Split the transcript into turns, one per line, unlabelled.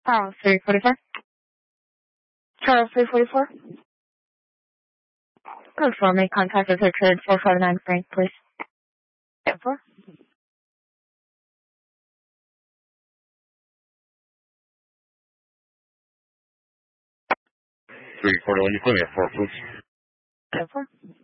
Charles 344. Charles 344. Confirm make contact with Richard 459 Frank, please. 4.
340, when you put me at 4, please.
4.